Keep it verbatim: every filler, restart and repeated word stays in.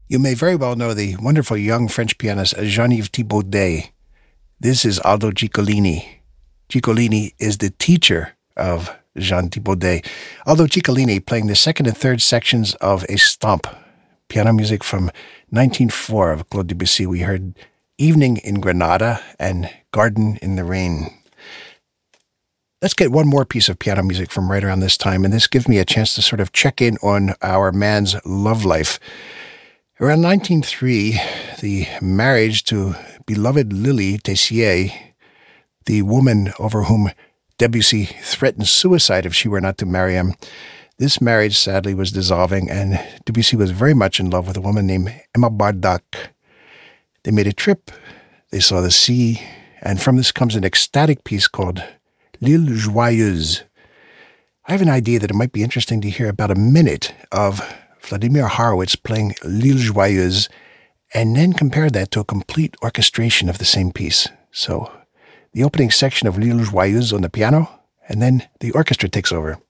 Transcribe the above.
You may very well know the wonderful young French pianist Jean-Yves Thibaudet. This is Aldo Ciccolini. Ciccolini is the teacher of Jean Thibaudet. Aldo Ciccolini playing the second and third sections of Estampes, piano music from nineteen oh four of Claude Debussy. We heard Evening in Granada and Garden in the Rain. Let's get one more piece of piano music from right around this time, and this gives me a chance to sort of check in on our man's love life. Around nineteen oh three, the marriage to beloved Lily Tessier, the woman over whom Debussy threatened suicide if she were not to marry him, this marriage sadly was dissolving, and Debussy was very much in love with a woman named Emma Bardac. They made a trip, they saw the sea, and from this comes an ecstatic piece called L'Île Joyeuse. I have an idea that it might be interesting to hear about a minute of Vladimir Horowitz playing L'Île Joyeuse, and then compare that to a complete orchestration of the same piece. So, the opening section of L'Île Joyeuse on the piano, and then the orchestra takes over.